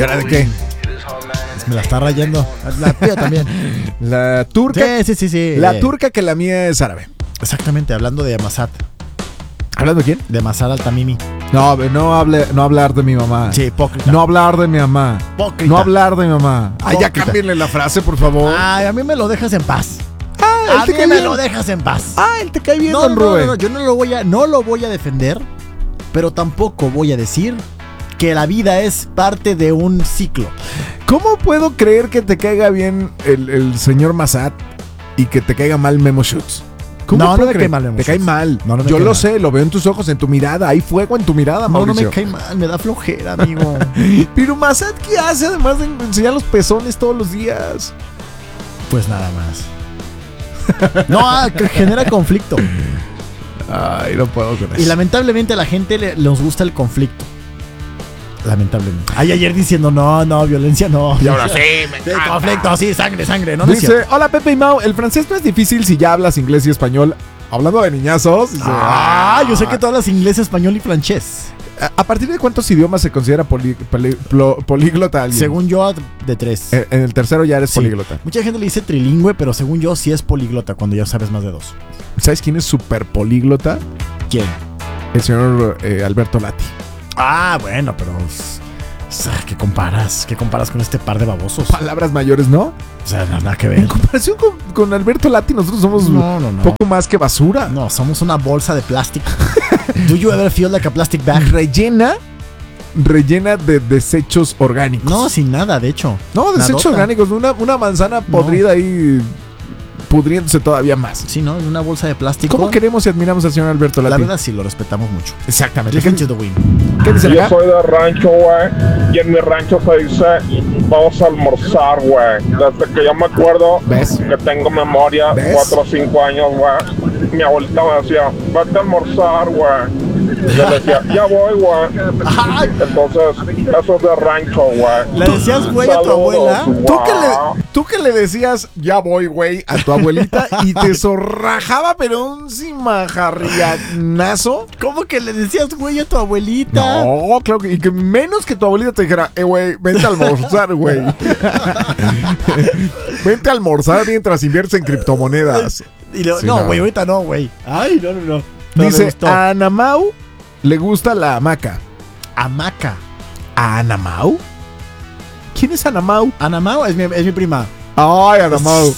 ¿Y ahora de qué? Me la está rayando. La tía también. La turca. Sí. La turca que la mía es árabe. Exactamente, hablando de Amasat. ¿Hablando de quién? De Masar al-Tamimi. No hablar de mi mamá. Sí, hipócrita. No hablar de mi mamá. Hipócrita. No hablar de mi mamá. Ay, ya Hipócrita. cámbienle la frase, por favor. Ay, a mí me lo dejas en paz. Ah, A mí me lo dejas en paz. Él te cae bien, No, don Rubén. yo no lo voy a defender, pero tampoco voy a decir que la vida es parte de un ciclo. ¿Cómo puedo creer que te caiga bien el señor Massad y que te caiga mal Memo Schutz? ¿Cómo No puedo me creer? cae mal Memo Te cae Schutz. mal. No me Yo cae lo mal. sé, lo veo en tus ojos, en tu mirada. Hay fuego en tu mirada, No Mauricio. me cae mal, me da flojera, amigo. Pero Massad, ¿qué hace además de enseñar los pezones todos los días? Pues nada más. No, que genera conflicto. Ay, no puedo con eso. Y lamentablemente a la gente les gusta el conflicto. Lamentablemente. Ayer diciendo no, violencia no. Y ahora sí, me conflicto, sí, sangre, no, no es Dice, cierto. hola Pepe y Mau, el francés no es difícil si ya hablas inglés y español. Hablando de niñazos. Dice, Yo sé que tú hablas inglés, español y francés. ¿A partir de cuántos idiomas se considera políglota alguien? Según yo, de 3. En el tercero ya eres Sí. políglota. Mucha gente le dice trilingüe, pero según yo sí es políglota cuando ya sabes más de 2. ¿Sabes quién es súper políglota? ¿Quién? El señor Alberto Lati. Bueno, pero... ¿Qué comparas? ¿Qué comparas con este par de babosos? Palabras mayores, ¿no? O sea, nada que En ver. comparación con Alberto Lati, nosotros somos No. poco más que basura. No, somos una bolsa de plástico. Do you ever feel like a plastic bag? Rellena de desechos orgánicos. No, sin nada, de hecho. No, desechos Nadota. orgánicos. Una manzana podrida ahí pudriéndose todavía más. Sí, ¿no? Una bolsa de plástico. ¿Cómo queremos y admiramos al señor Alberto Lati? La verdad sí, lo respetamos mucho. Exactamente. Listen to the wind. ¿Qué dice Yo acá? soy de rancho, güey, y en mi rancho se dice, vamos a almorzar, güey. Desde que yo me acuerdo ¿Ves? que tengo memoria, ¿Ves? 4 o 5 años, güey, mi abuelita me decía, vete a almorzar, güey. Y yo le decía, ya voy, güey. Entonces, eso es de rancho, güey. ¿Le decías güey a tu Saludos, abuela? güey. Tú que le decías, ya voy, güey, a tu abuelita y te zorrajaba, pero un cimajarrianazo. ¿Cómo que le decías güey a tu abuelita? No, claro que, y que menos que tu abuelita te dijera, güey, vente a almorzar, güey. Vente a almorzar mientras inviertes en criptomonedas. Y lo- Sí, no, no. güey, ahorita no, güey. Ay, no. No me Dice, gustó. a Ana Mau le gusta la hamaca. Hamaca. ¿A Ana Mau? ¿Quién es Ana Mau? Ana Mau es mi prima. Ay, Ana Mau.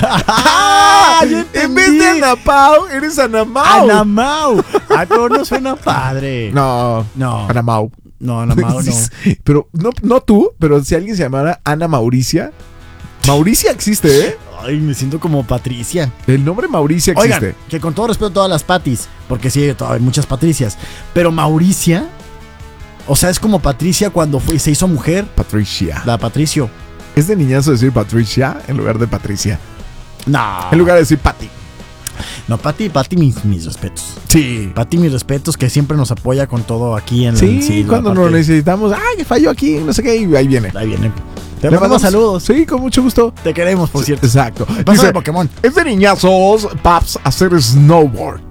¡Ah! ¡Ya En vez de entendí! Ana Pau, eres Ana Mau. Ana Mau. Pero no suena padre. No, No. Ana Mau. No, Ana Mau no. Pero no tú, pero si alguien se llamara Ana Mauricia. Mauricia existe, ¿eh? Ay, me siento como Patricia. El nombre Mauricia existe. Oigan, que con todo respeto a todas las Patis, porque sí, hay muchas Patricias, pero Mauricia, o sea, es como Patricia cuando se hizo mujer, Patricia. la Patricio. Es de niñazo decir Patricia en lugar de Patricia. No, En lugar de decir Pati. no, Pati, mis respetos. Sí. Pati, mis respetos, que siempre nos apoya con todo aquí en Sí, la cuando parte- nos necesitamos. Ay, falló aquí, no sé qué, y ahí viene. Ahí viene. Te Le mandamos saludos. Sí, con mucho gusto. Te queremos, por cierto. Exacto. Pasa Dice, de Pokémon. es de niñazos, paps, hacer snowboard.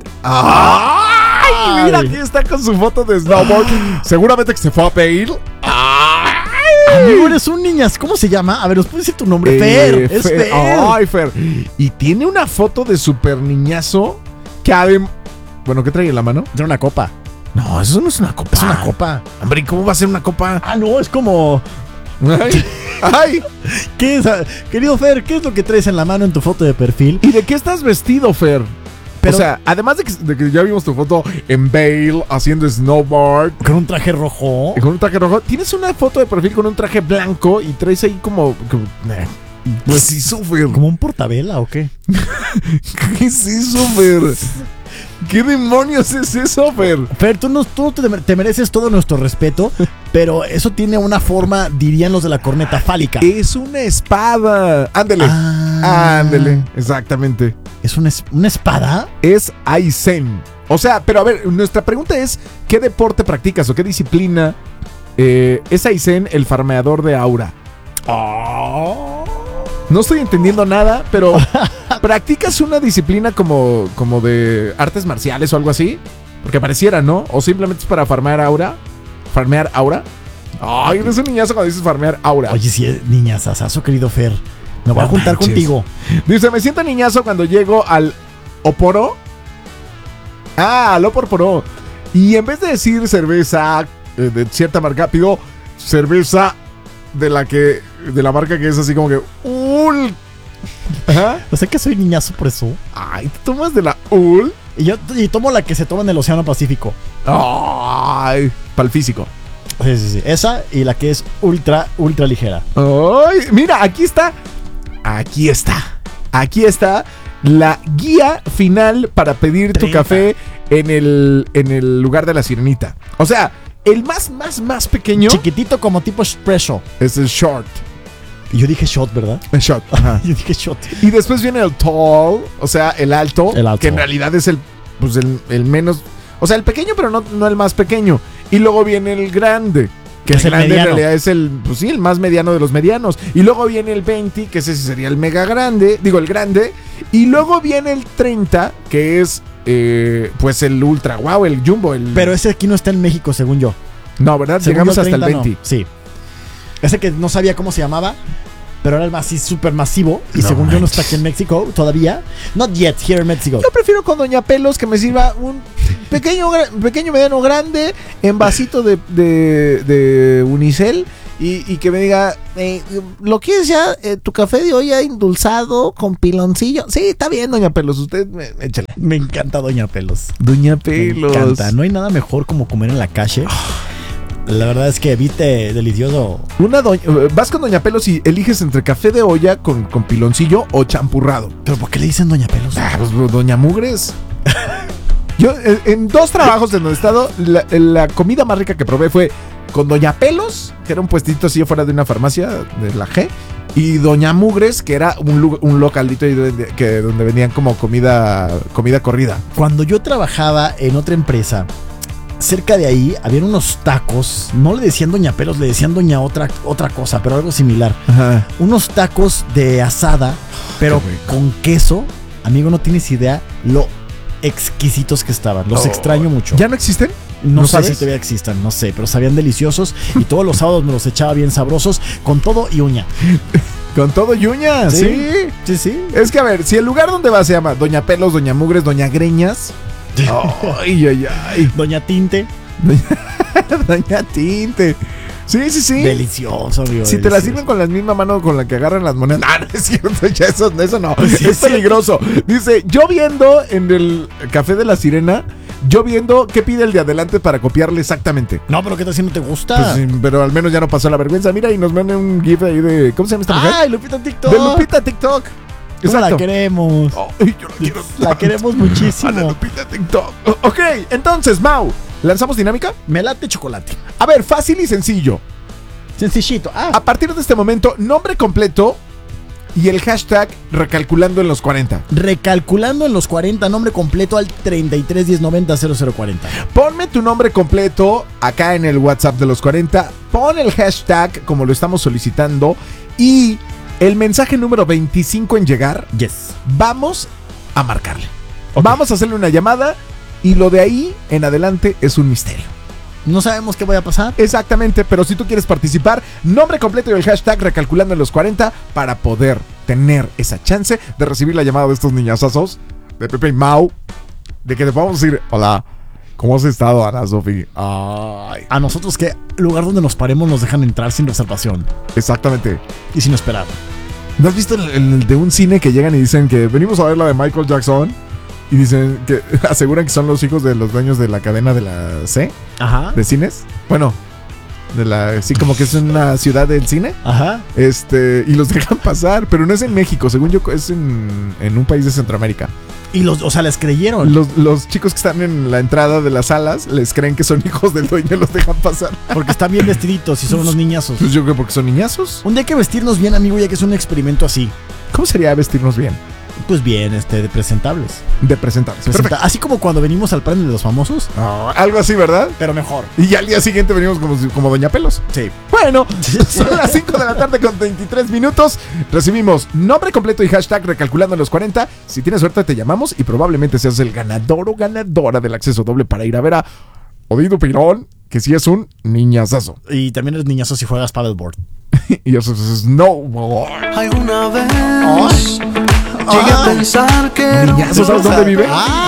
¡Ay! Mira, aquí está con su foto de snowboard. Seguramente que se fue a pedir. Amigo, eres un niñas. ¿Cómo se llama? A ver, ¿nos puedes decir tu nombre? Fer. Es Fer. Ay, Fer. Y tiene una foto de super niñazo que bueno, ¿qué trae en la mano? Tiene una copa. No, eso no es una copa. Es una copa. Hombre, ¿cómo va a ser una copa? Ah, no, es como... Ay, ay. ¿Qué es? Querido Fer, ¿qué es lo que traes en la mano en tu foto de perfil? ¿Y de qué estás vestido, Fer? Pero- o sea, además de que ya vimos tu foto en Vail haciendo snowboard Con un traje rojo. con un traje rojo, tienes una foto de perfil con un traje blanco y traes ahí como pues sí, Fer. ¿Como un portabela o qué? ¿Qué es eso, Fer? ¿Qué demonios es eso, Fer? Fer, tú te mereces todo nuestro respeto, pero eso tiene una forma, dirían los de la corneta, fálica. Es una espada. Ándele. Ah. Ándele, exactamente. ¿Es una espada? Es Aizen. O sea, pero a ver, nuestra pregunta es, ¿qué deporte practicas o qué disciplina es Aizen el farmeador de aura? No estoy entendiendo nada, pero ¿practicas una disciplina como de artes marciales o algo así? Porque pareciera, ¿no? O simplemente es para farmear aura. ¿Farmear aura? Ay, eres un niñazo cuando dices farmear aura. Oye, sí, niñazazazo, querido Fer. Me voy a juntar contigo. Dice, me siento niñazo cuando llego al Oporo. Al Oporporo. Y en vez de decir cerveza de cierta marca, pido cerveza de la marca que es así como que O sea que soy niñazo por eso. Ay, ¿te tomas de la UL? Y tomo la que se toma en el Océano Pacífico. Ay, para el físico. Sí. Esa y la que es ultra ligera. Ay, mira, aquí está la guía final para pedir 30. tu café en el lugar de la sirenita. O sea, el más pequeño Chiquitito como tipo espresso. es el short. Y yo dije shot, ¿verdad? El short. Ajá. Yo dije shot. Y después viene el tall, o sea, el alto, que en realidad es el menos, o sea, el pequeño, pero no el más pequeño. Y luego viene el grande, que Es el el grande mediano. en realidad es el más mediano de los medianos. Y luego viene el 20, que ese sería el mega grande, el grande. Y luego viene el 30, que es pues el ultra wow, el jumbo. Pero ese aquí no está en México, según yo. No, ¿verdad? Según Llegamos yo, hasta el 30 20. no. Sí. Ese que no sabía cómo se llamaba, pero era el más súper masivo. Y No según yo no manches. está aquí en México todavía. Not yet, here in Mexico. Yo prefiero con Doña Pelos que me sirva un pequeño, mediano, grande, en vasito de unicel y que me diga, ¿lo quieres ya? ¿Tu café de olla endulzado con piloncillo? Sí, está bien, Doña Pelos, usted échale. Me encanta Doña Pelos. Doña Me Pelos. encanta. No hay nada mejor como comer en la calle. La verdad es que evite delicioso. Vas con Doña Pelos y eliges entre café de olla con piloncillo o champurrado. ¿Pero por qué le dicen Doña Pelos? Pues Doña Mugres. Yo en 2 trabajos en donde he estado, la comida más rica que probé fue con Doña Pelos, que era un puestito así afuera de una farmacia de la G, y Doña Mugres, que era un localito ahí donde vendían como comida corrida. Cuando yo trabajaba en otra empresa, cerca de ahí habían unos tacos. No le decían Doña Pelos, le decían Doña otra cosa, pero algo similar. Ajá. Unos tacos de asada, pero Qué rico. con queso. Amigo, no tienes idea lo exquisitos que estaban. Los extraño mucho. ¿Ya no existen? No ¿No sé sabes? si todavía existan, no sé, pero sabían deliciosos. Y todos los sábados me los echaba bien sabrosos, con todo y uña. Con todo y uñas, sí. Sí. Es que a ver, si el lugar donde vas se llama Doña Pelos, Doña Mugres, Doña Greñas. Ay. Doña Tinte. Doña Tinte. Sí. Delicioso, amigo. Si te la sirven con la misma mano con la que agarran las monedas. No es cierto, ya eso no. Sí, es peligroso. Dice, yo viendo en el Café de la Sirena, qué pide el de adelante para copiarle exactamente. No, pero ¿qué tal si no te gusta? Pues sí, pero al menos ya no pasó la vergüenza. Mira, y nos manda un gif ahí de... ¿Cómo se llama esta mujer? ¡Ay, Lupita TikTok! De Lupita TikTok. ¿Cómo la queremos? Ay, yo la quiero La tanto. queremos A la muchísimo. Lupita TikTok. Ok, entonces, Mau, ¿lanzamos dinámica? Me late chocolate. A ver, fácil y sencillo. Sencillito. A partir de este momento, nombre completo y el hashtag recalculando en los 40. Recalculando en los 40, nombre completo al 33 10 90 0040. Ponme tu nombre completo acá en el WhatsApp de los 40. Pon el hashtag como lo estamos solicitando y el mensaje número 25 en llegar. Yes. Vamos a marcarle. Ok. Vamos a hacerle una llamada y lo de ahí en adelante es un misterio. No sabemos qué vaya a pasar. Exactamente, pero si tú quieres participar, nombre completo y el hashtag recalculando en los 40 para poder tener esa chance de recibir la llamada de estos niñazazos de Pepe y Mau, de que te podamos decir, hola, ¿cómo has estado, Ana Sofi? Ay, A nosotros, ¿qué lugar donde nos paremos nos dejan entrar sin reservación exactamente. y sin esperar? ¿No has visto el de un cine que llegan y dicen que venimos a ver la de Michael Jackson? Y dicen que aseguran que son los hijos de los dueños de la cadena de la C, Ajá. de cines. Bueno, sí, como que es una ciudad del cine. Ajá. Y los dejan pasar, pero no es en México, según yo es en un país de Centroamérica. Y les creyeron. Los chicos que están en la entrada de las salas les creen que son hijos del dueño y los dejan pasar. Porque están bien vestiditos y son unos niñazos. Pues yo creo porque son niñazos. Un día hay que vestirnos bien, amigo, ya que es un experimento así. ¿Cómo sería vestirnos bien? Pues bien, de presentables. De presentarse. Perfecto. Así como cuando venimos al premio de los famosos, Algo así, ¿verdad? pero mejor. Y ya al día siguiente venimos como Doña Pelos. Sí. Bueno, son las 5 de la tarde con 23 minutos. Recibimos nombre completo y hashtag recalculando en los 40. Si tienes suerte te llamamos y probablemente seas el ganador o ganadora del acceso doble para ir a ver a Odín Dupirón que sí es un niñazazo. Y también eres niñazo si juegas paddleboard. Y eso es snowboard. Alguna vez llegué a pensar que era un Niñazo, ¿sabes dónde vive? Ah,